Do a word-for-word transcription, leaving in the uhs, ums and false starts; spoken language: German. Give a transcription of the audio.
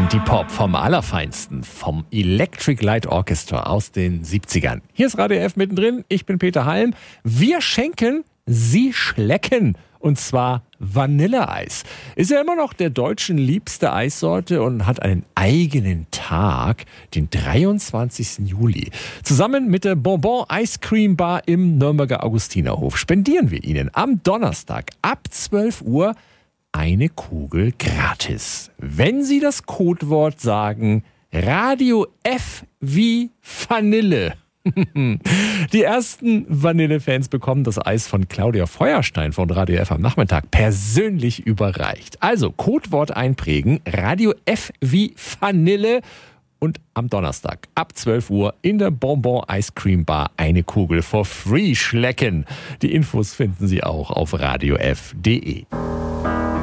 Indie-Pop vom Allerfeinsten, vom Electric Light Orchestra aus den siebzigern. Hier ist Radio F mittendrin, ich bin Peter Halm. Wir schenken, Sie schlecken. Und zwar Vanilleeis. Ist ja immer noch der Deutschen liebste Eissorte und hat einen eigenen Tag, den dreiundzwanzigsten Juli. Zusammen mit der Bonbon Ice Cream Bar im Nürnberger Augustinerhof spendieren wir Ihnen am Donnerstag ab zwölf Uhr eine Kugel gratis. Wenn Sie das Codewort sagen, Radio F wie Vanille. Die ersten Vanille-Fans bekommen das Eis von Claudia Feuerstein von Radio F am Nachmittag persönlich überreicht. Also Codewort einprägen, Radio F wie Vanille und am Donnerstag ab zwölf Uhr in der Bonbon Ice Cream Bar eine Kugel for free schlecken. Die Infos finden Sie auch auf radio f punkt de.